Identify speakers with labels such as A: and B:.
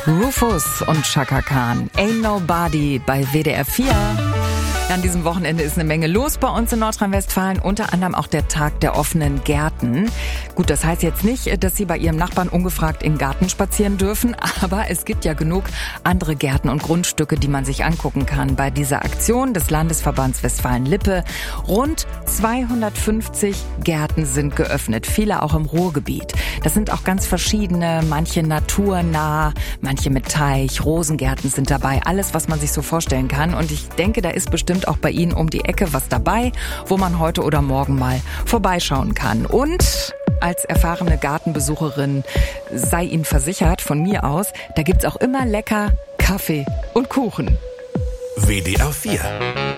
A: Rufus und Chaka Khan, Ain't Nobody bei WDR 4. Ja, an diesem Wochenende ist eine Menge los bei uns in Nordrhein-Westfalen, unter anderem auch der Tag der offenen Gärten. Gut, das heißt jetzt nicht, dass Sie bei Ihrem Nachbarn ungefragt im Garten spazieren dürfen, aber es gibt ja genug andere Gärten und Grundstücke, die man sich angucken kann bei dieser Aktion des Landesverbands Westfalen-Lippe. Rund 250 Gärten sind geöffnet, viele auch im Ruhrgebiet. Das sind auch ganz verschiedene, manche naturnah, manche mit Teich, Rosengärten sind dabei, alles, was man sich so vorstellen kann. Und ich denke, da ist bestimmt auch bei Ihnen um die Ecke was dabei, wo man heute oder morgen mal vorbeischauen kann. Und als erfahrene Gartenbesucherin sei Ihnen versichert, von mir aus, da gibt's auch immer lecker Kaffee und Kuchen.
B: WDR 4